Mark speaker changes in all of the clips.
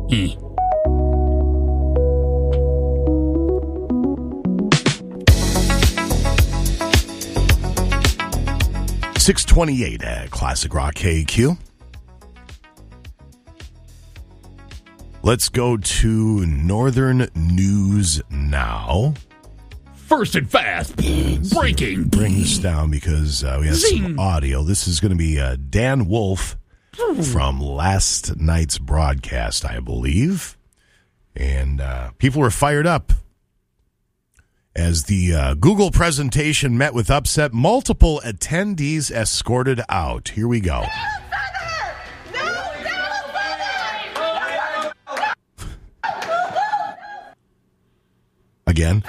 Speaker 1: .628 at Classic Rock KQ. Let's go to Northern News now.
Speaker 2: First and fast, breaking.
Speaker 1: Bring this down because we have some audio. This is going to be Dan Wolf from last night's broadcast, I believe. And people were fired up as the Google presentation met with upset. Multiple attendees escorted out. Here we go. Again.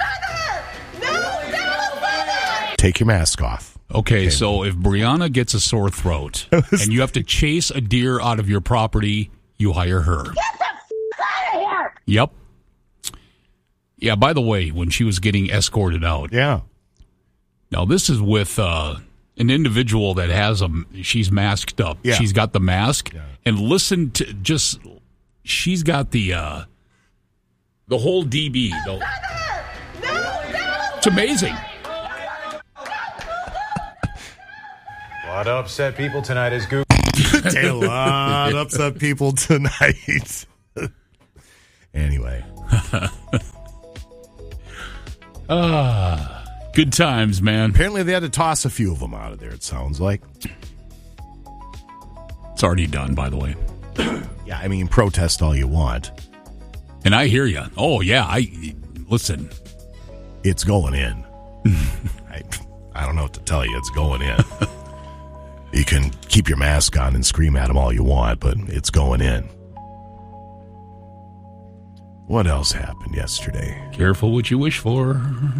Speaker 1: Take your mask off.
Speaker 2: Okay, so if Brianna gets a sore throat and you have to chase a deer out of your property, you hire her.
Speaker 3: Get the out of here!
Speaker 2: Yep. Yeah, by the way, when she was getting escorted out.
Speaker 1: Yeah.
Speaker 2: Now, this is with an individual that has she's masked up.
Speaker 1: Yeah.
Speaker 2: She's got the mask. Yeah. And listen to just, she's got the whole DB. It's amazing.
Speaker 4: A lot of upset people tonight as Google.
Speaker 1: A lot of upset people tonight. Anyway.
Speaker 2: Good times, man.
Speaker 1: Apparently they had to toss a few of them out of there, it sounds like.
Speaker 2: It's already done, by the way.
Speaker 1: Yeah, I mean, protest all you want.
Speaker 2: And I hear you. Oh, yeah. Listen.
Speaker 1: It's going in. I don't know what to tell you. It's going in. You can keep your mask on and scream at them all you want, but it's going in. What else happened yesterday?
Speaker 2: Careful what you wish for.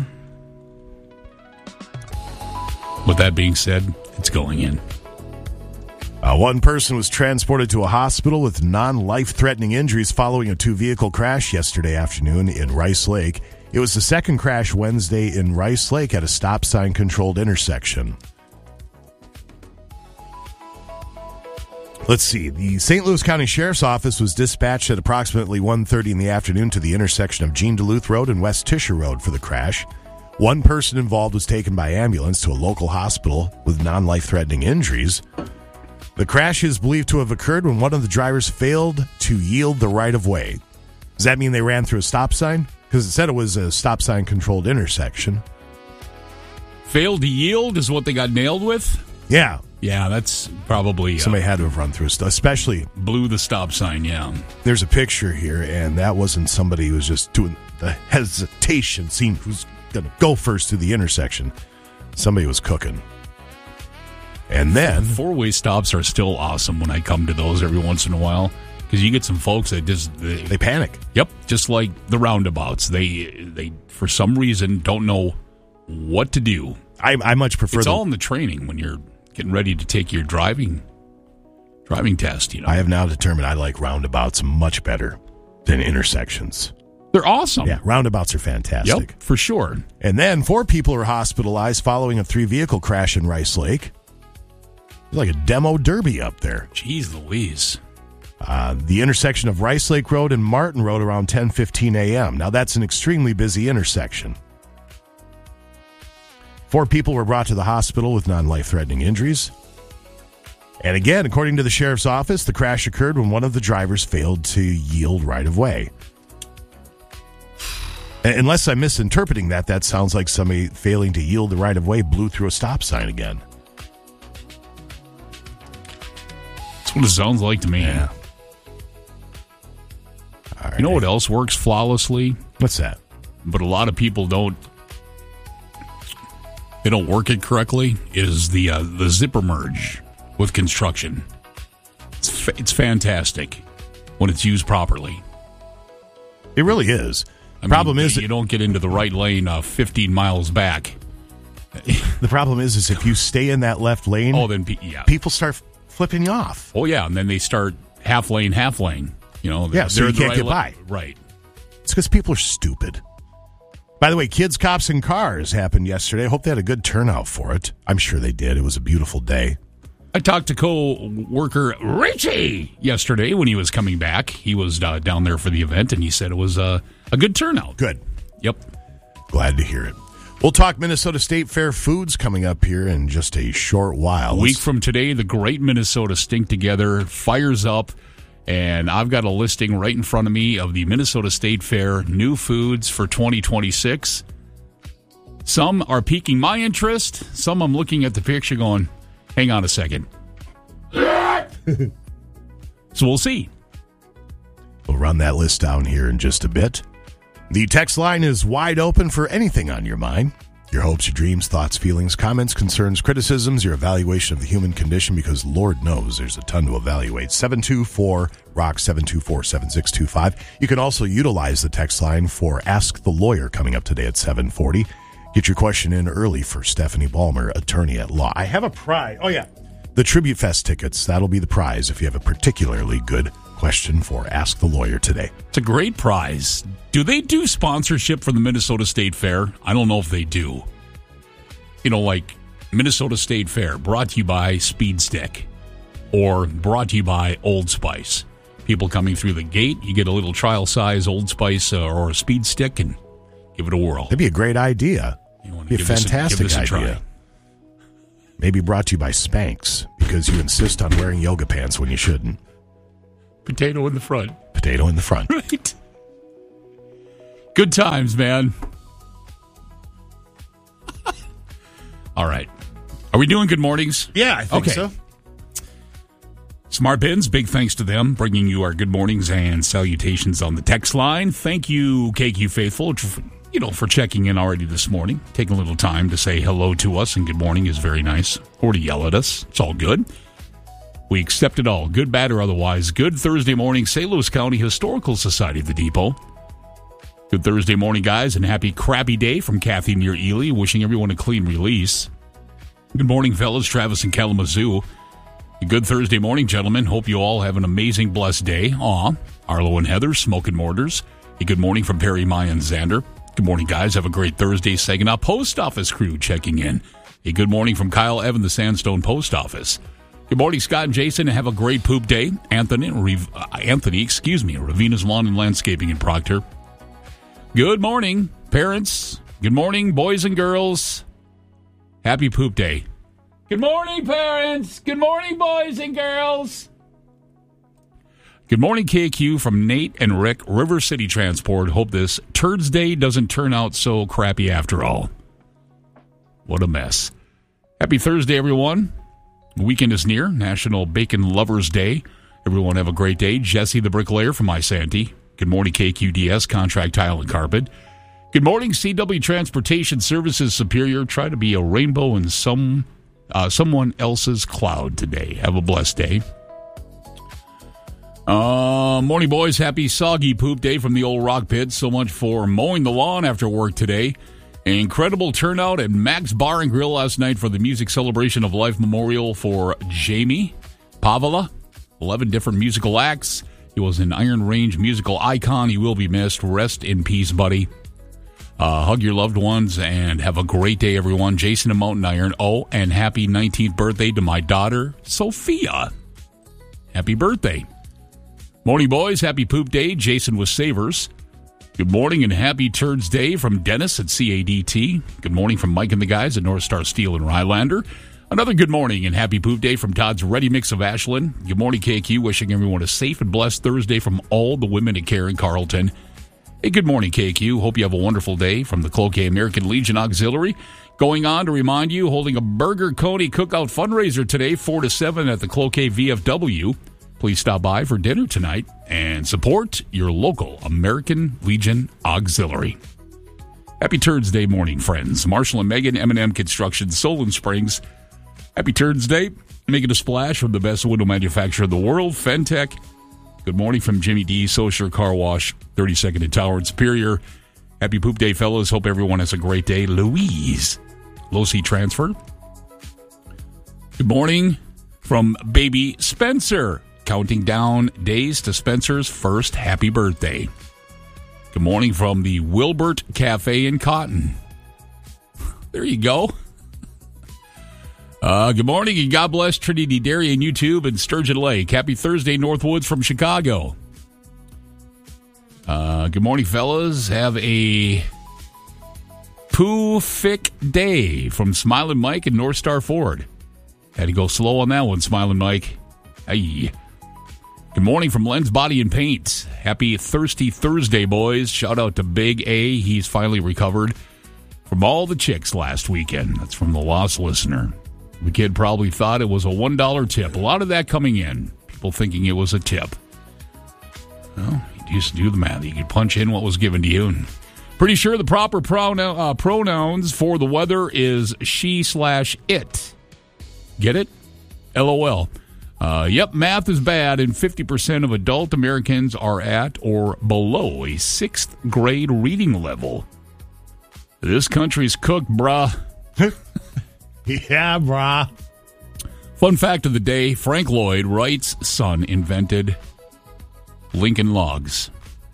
Speaker 2: With that being said, it's going in.
Speaker 1: One person was transported to a hospital with non-life-threatening injuries following a two-vehicle crash yesterday afternoon in Rice Lake. It was the second crash Wednesday in Rice Lake at a stop sign-controlled intersection. Let's see. The St. Louis County Sheriff's Office was dispatched at approximately 1:30 in the afternoon to the intersection of Jean Duluth Road and West Tisher Road for the crash. One person involved was taken by ambulance to a local hospital with non-life-threatening injuries. The crash is believed to have occurred when one of the drivers failed to yield the right-of-way. Does that mean they ran through a stop sign? Because it said it was a stop sign-controlled intersection.
Speaker 2: Failed to yield is what they got nailed with?
Speaker 1: Yeah.
Speaker 2: Yeah, that's probably...
Speaker 1: somebody had to have run through, especially...
Speaker 2: Blew the stop sign, yeah.
Speaker 1: There's a picture here, and that wasn't somebody who was just doing the hesitation, seeing who's going to go first to the intersection. Somebody was cooking. And then...
Speaker 2: Four-way stops are still awesome when I come to those every once in a while, because you get some folks that just...
Speaker 1: They panic.
Speaker 2: Yep, just like the roundabouts. They for some reason, don't know what to do.
Speaker 1: I much prefer...
Speaker 2: It's all in the training when you're getting ready to take your driving test, you know.
Speaker 1: I have now determined I like roundabouts much better than intersections.
Speaker 2: They're awesome.
Speaker 1: Yeah, roundabouts are fantastic.
Speaker 2: Yep, for sure.
Speaker 1: And then 4 people were hospitalized following a 3-vehicle crash in Rice Lake. It's like a demo derby up there.
Speaker 2: Jeez Louise.
Speaker 1: The intersection of Rice Lake Road and Martin Road around 10:15 a.m. Now, that's an extremely busy intersection. 4 people were brought to the hospital with non-life-threatening injuries. And again, according to the sheriff's office, the crash occurred when one of the drivers failed to yield right-of-way. Unless I'm misinterpreting that sounds like somebody failing to yield the right-of-way blew through a stop sign again.
Speaker 2: That's what it sounds like to me.
Speaker 1: Yeah. All right.
Speaker 2: You know what else works flawlessly?
Speaker 1: What's that?
Speaker 2: But a lot of people don't work it correctly, is the zipper merge with construction. It's fantastic when it's used properly.
Speaker 1: It really is. Problem is
Speaker 2: you don't get into the right lane 15 miles back.
Speaker 1: The problem is if you stay in that left lane,
Speaker 2: then
Speaker 1: people start flipping you off.
Speaker 2: Oh yeah, and then they start half lane. You know,
Speaker 1: so you can't get by.
Speaker 2: Right.
Speaker 1: It's because people are stupid. By the way, Kids, Cops, and Cars happened yesterday. I hope they had a good turnout for it. I'm sure they did. It was a beautiful day.
Speaker 2: I talked to co-worker Richie yesterday when he was coming back. He was down there for the event, and he said it was a good turnout.
Speaker 1: Good.
Speaker 2: Yep.
Speaker 1: Glad to hear it. We'll talk Minnesota State Fair foods coming up here in just a short while.
Speaker 2: A week from today, the Great Minnesota Stink Together fires up, and I've got a listing right in front of me of the Minnesota State Fair new foods for 2026. Some are piquing my interest. Some I'm looking at the picture going, hang on a second. So we'll see.
Speaker 1: We'll run that list down here in just a bit. The text line is wide open for anything on your mind. Your hopes, your dreams, thoughts, feelings, comments, concerns, criticisms, your evaluation of the human condition, because Lord knows there's a ton to evaluate. 724-ROCK, 724-7625. You can also utilize the text line for Ask the Lawyer coming up today at 740. Get your question in early for Stephanie Ballmer, attorney at law. I have a prize. Oh, yeah. The Tribute Fest tickets. That'll be the prize if you have a particularly good question for Ask the Lawyer today.
Speaker 2: It's a great prize. Do they do sponsorship for the Minnesota State Fair? I don't know if they do. You know, like Minnesota State Fair, brought to you by Speed Stick, or brought to you by Old Spice. People coming through the gate, you get a little trial size Old Spice or a Speed Stick and give it a whirl.
Speaker 1: That'd be a great idea. It'd be a fantastic idea. Maybe brought to you by Spanx, because you insist on wearing yoga pants when you shouldn't.
Speaker 2: Potato in the front.
Speaker 1: Potato in the front.
Speaker 2: Right. Good times, man. All right. Are we doing good mornings?
Speaker 1: Yeah, I think so.
Speaker 2: Smart Bins, big thanks to them, bringing you our good mornings and salutations on the text line. Thank you, KQ Faithful, for checking in already this morning. Taking a little time to say hello to us and good morning is very nice. Or to yell at us. It's all good. We accept it all, good, bad, or otherwise. Good Thursday morning, St. Louis County Historical Society of the Depot. Good Thursday morning, guys, and happy crappy day from Kathy near Ely, wishing everyone a clean release. Good morning, fellas, Travis and Kalamazoo. Good Thursday morning, gentlemen. Hope you all have an amazing, blessed day. Arlo and Heather, Smoke and Mortars. A good morning from Perry, Maya, and Xander. Good morning, guys. Have a great Thursday. Saginaw Post Office crew checking in. A good morning from Kyle Evan, the Sandstone Post Office. Good morning, Scott and Jason. Have a great poop day. Anthony, Ravina's Lawn and Landscaping in Proctor. Good morning, parents. Good morning, boys and girls. Happy poop day. Good morning, parents. Good morning, boys and girls. Good morning, KQ, from Nate and Rick, River City Transport. Hope this Turds Day doesn't turn out so crappy after all. What a mess. Happy Thursday, everyone. The weekend is near. National Bacon Lovers Day. Everyone have a great day. Jesse the Bricklayer from iSanti. Good morning, KQDS, Contract Tile and Carpet. Good morning, CW Transportation Services Superior. Try to be a rainbow in someone else's cloud today. Have a blessed day. Morning, boys. Happy soggy poop day from the old rock pit. So much for mowing the lawn after work today. An incredible turnout at Max Bar and Grill last night for the Music Celebration of Life Memorial for Jamie Pavala. 11 different musical acts. He was an Iron Range musical icon. He will be missed. Rest in peace, buddy. Hug your loved ones and have a great day, everyone. Jason and Mountain Iron. Oh, and happy 19th birthday to my daughter, Sophia. Happy birthday. Morning, boys. Happy poop day. Jason with Savers. Good morning and happy Turds Day from Dennis at CADT. Good morning from Mike and the guys at North Star Steel and Rylander. Another good morning and happy poop day from Todd's Ready Mix of Ashland. Good morning, KQ. Wishing everyone a safe and blessed Thursday from all the women at Care in Carlton. Hey, good morning, KQ. Hope you have a wonderful day from the Cloquet American Legion Auxiliary. Going on to remind you, holding a Burger Coney Cookout fundraiser today, 4 to 7 at the Cloquet VFW. Please stop by for dinner tonight and support your local American Legion Auxiliary. Happy Turds Day morning, friends. Marshall and Megan, M&M Construction, Solon Springs. Happy Turds Day. Making a splash from the best window manufacturer in the world, Fentech. Good morning from Jimmy D, Socher Car Wash, 32nd and Tower and Superior. Happy Poop Day, fellas. Hope everyone has a great day. Louise, Low-C Transfer. Good morning from baby Spencer. Counting down days to Spencer's first happy birthday. Good morning from the Wilbert Cafe in Cotton. There you go. Good morning and God bless Trinity Dairy and YouTube and Sturgeon Lake. Happy Thursday, Northwoods from Chicago. Good morning, fellas. Have a poo-fic day from Smiling Mike and North Star Ford. Had to go slow on that one, Smiling Mike. Hey. Good morning from Len's Body and Paint. Happy Thirsty Thursday, boys. Shout out to Big A. He's finally recovered from all the chicks last weekend. That's from the Lost Listener. The kid probably thought it was a $1 tip. A lot of that coming in. People thinking it was a tip. Well, you just do the math. You could punch in what was given to you. And pretty sure the proper pronouns for the weather is she/it. Get it? LOL. Yep, math is bad, and 50% of adult Americans are at or below a 6th grade reading level. This country's cooked, brah.
Speaker 1: Yeah, brah.
Speaker 2: Fun fact of the day, Frank Lloyd Wright's son invented Lincoln Logs.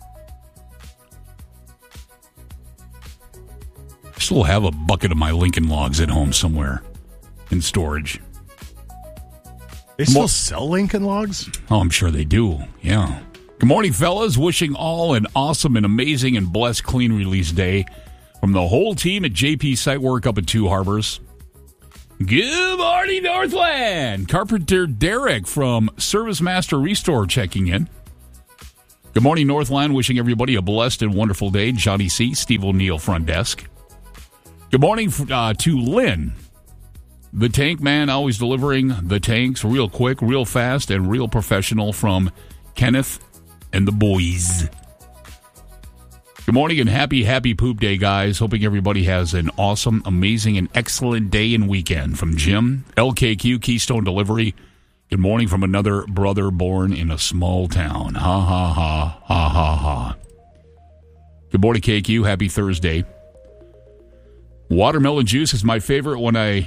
Speaker 2: I still have a bucket of my Lincoln Logs at home somewhere in storage.
Speaker 1: They still sell Lincoln Logs?
Speaker 2: Oh, I'm sure they do, yeah. Good morning, fellas. Wishing all an awesome and amazing and blessed clean release day from the whole team at JP Site Work up at Two Harbors. Good morning, Northland. Carpenter Derek from Service Master Restore checking in. Good morning, Northland. Wishing everybody a blessed and wonderful day. Johnny C., Steve O'Neill, front desk. Good morning to Lynn, the tank man, always delivering the tanks real quick, real fast, and real professional from Kenneth and the boys. Good morning and happy poop day, guys. Hoping everybody has an awesome, amazing, and excellent day and weekend. From Jim, LKQ, Keystone Delivery. Good morning from another brother born in a small town. Ha, ha, ha, ha, ha, ha. Good morning, KQ. Happy Thursday. Watermelon juice is my favorite when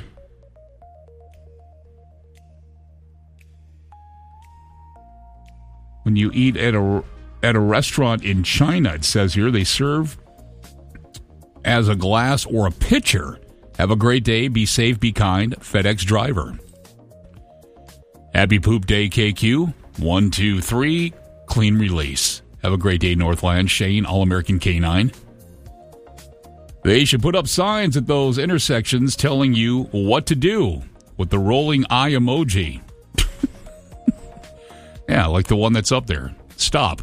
Speaker 2: you eat at a restaurant in China, it says here, they serve as a glass or a pitcher. Have a great day. Be safe. Be kind. FedEx driver. Happy poop day, KQ. 1, 2, 3. Clean release. Have a great day, Northland. Shane, All-American K9. They should put up signs at those intersections telling you what to do with the rolling eye emoji. Yeah, like the one that's up there. Stop.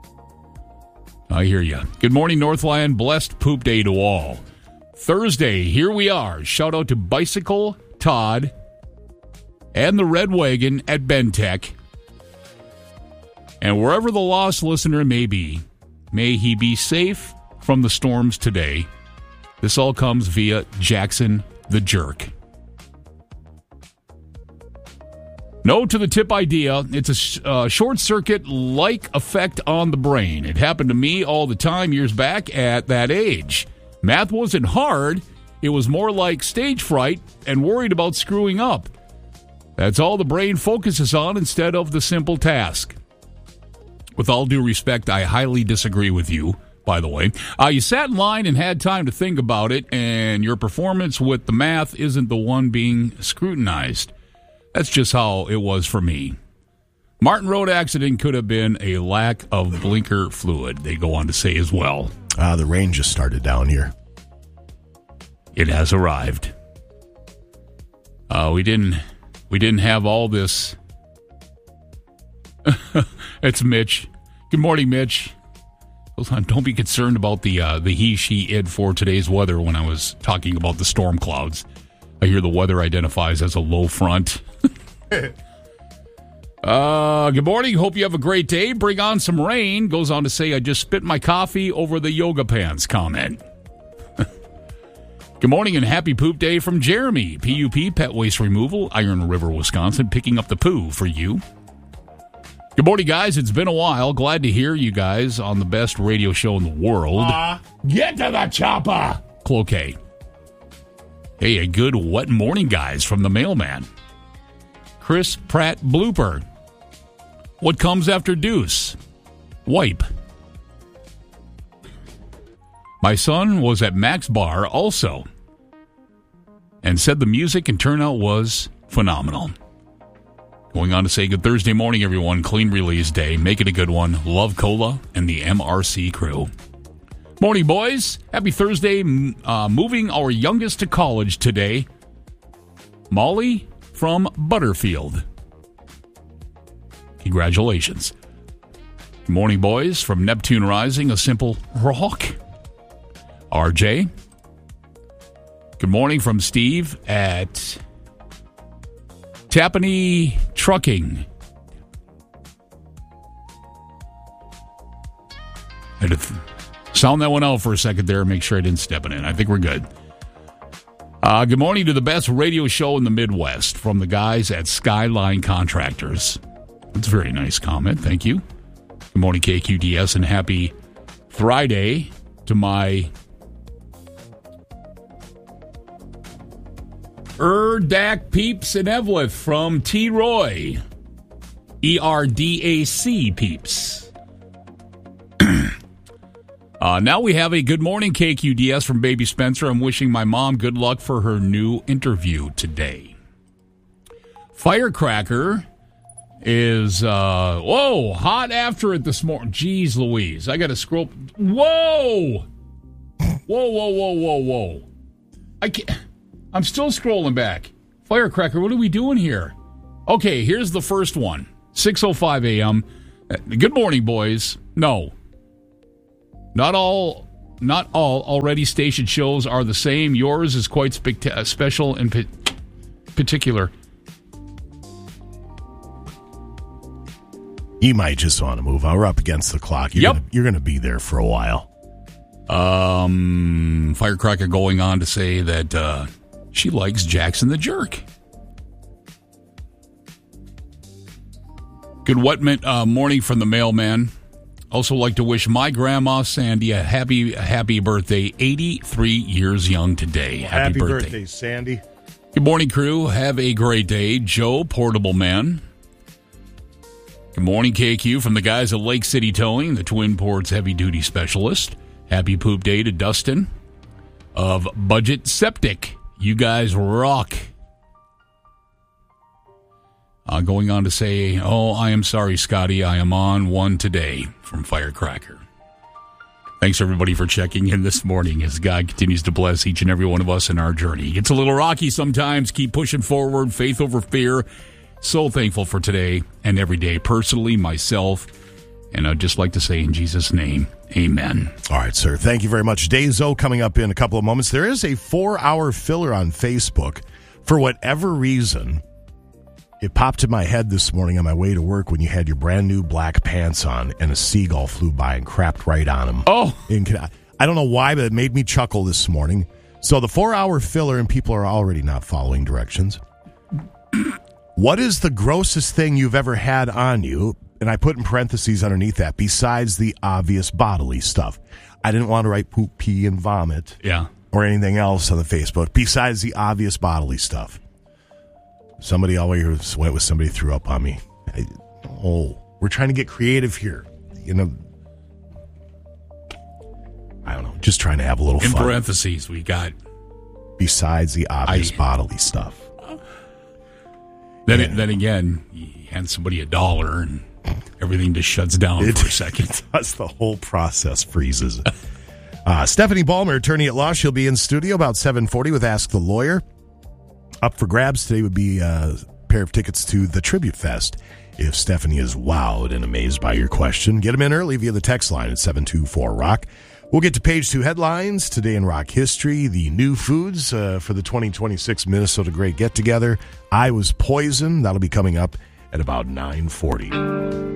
Speaker 2: I hear you. Good morning, Northland. Blessed poop day to all. Thursday, here we are. Shout out to Bicycle Todd and the Red Wagon at Bentech. And wherever the lost listener may be, may he be safe from the storms today. This all comes via Jackson the Jerk. No to the tip idea. It's a short circuit-like effect on the brain. It happened to me all the time years back at that age. Math wasn't hard. It was more like stage fright and worried about screwing up. That's all the brain focuses on instead of the simple task. With all due respect, I highly disagree with you, by the way. You sat in line and had time to think about it, and your performance with the math isn't the one being scrutinized. That's just how it was for me. Martin Road accident could have been a lack of blinker fluid, they go on to say as well.
Speaker 1: The rain just started down here.
Speaker 2: It has arrived. We didn't have all this. It's Mitch. Good morning, Mitch. Don't be concerned about the he, she, it for today's weather when I was talking about the storm clouds. I hear the weather identifies as a low front. Good morning. Hope you have a great day. Bring on some rain. Goes on to say, I just spit my coffee over the yoga pants comment. Good morning and happy poop day from Jeremy. PUP, Pet Waste Removal, Iron River, Wisconsin, picking up the poo for you. Good morning, guys. It's been a while. Glad to hear you guys on the best radio show in the world. Get to the chopper. Cloquet. Hey, a good wet morning, guys, from the mailman. Chris Pratt blooper. What comes after deuce? Wipe. My son was at Mac's Bar also. and said the music and turnout was phenomenal. Going on to say, good Thursday morning, everyone. Clean release day. Make it a good one. Love Cola and the MRC crew. Morning, boys. Happy Thursday. Moving our youngest to college today. Molly from Butterfield. Congratulations. Good morning, boys. From Neptune Rising, a simple rock. RJ. Good morning from Steve at Tappanee Trucking. I had to sound that one out for a second there, make sure I didn't step it in. I think we're good. Good morning to the best radio show in the Midwest from the guys at Skyline Contractors. That's a very nice comment. Thank you. Good morning, KQDS, and happy Friday to my Erdac peeps in Eveleth from T. Roy. ERDAC peeps. Now we have a good morning KQDS from Baby Spencer. I'm wishing my mom good luck for her new interview today. Firecracker is, hot after it this morning. Jeez Louise. I got to scroll. Whoa. I can't. I'm still scrolling back. Firecracker, what are we doing here? Okay, here's the first one. 6:05 a.m. Good morning, boys. No. Not all already stationed shows are the same. Yours is quite special and particular.
Speaker 1: You might just want to move on. We're up against the clock. You're going to be there for a while.
Speaker 2: Firecracker going on to say that she likes Jackson the Jerk. Good wet morning from the mailman. Also like to wish my grandma Sandy a happy birthday. 83 years young today.
Speaker 1: Well, happy birthday, Sandy.
Speaker 2: Good morning, crew. Have a great day. Joe, Portable Man. Good morning, KQ, from the guys at Lake City Towing, the Twin Ports heavy-duty specialist. Happy poop day to Dustin of Budget Septic. You guys rock. Going on to say, I am sorry, Scotty. I am on one today from Firecracker. Thanks, everybody, for checking in this morning as God continues to bless each and every one of us in our journey. It gets a little rocky sometimes. Keep pushing forward. Faith over fear. So thankful for today and every day. Personally, myself, and I'd just like to say in Jesus' name, amen.
Speaker 1: All right, sir. Thank you very much. Days-O coming up in a couple of moments. There is a 4-hour filler on Facebook. For whatever reason, it popped in my head this morning on my way to work when you had your brand new black pants on and a seagull flew by and crapped right on them.
Speaker 2: Oh.
Speaker 1: I don't know why, but it made me chuckle this morning. So the 4-hour filler, and people are already not following directions. What is the grossest thing you've ever had on you? And I put in parentheses underneath that, besides the obvious bodily stuff. I didn't want to write poop, pee, and vomit.
Speaker 2: Yeah.
Speaker 1: Or anything else on the Facebook, besides the obvious bodily stuff. Somebody always went with somebody threw up on me. We're trying to get creative here. You know, I don't know. Just trying to have a little fun.
Speaker 2: In parentheses, we got
Speaker 1: besides the obvious bodily stuff.
Speaker 2: Then again, you hand somebody $1 and everything just shuts down for a second.
Speaker 1: That's the whole process freezes. Stephanie Ballmer, attorney at law. She'll be in studio about 7:40 with Ask the Lawyer. Up for grabs today would be a pair of tickets to the Tribute Fest. If Stephanie is wowed and amazed by your question, get them in early via the text line at 724-ROCK. We'll get to page 2 headlines today in rock history. The new foods for the 2026 Minnesota Great Get-Together. I Was Poison. That'll be coming up at about 9:40.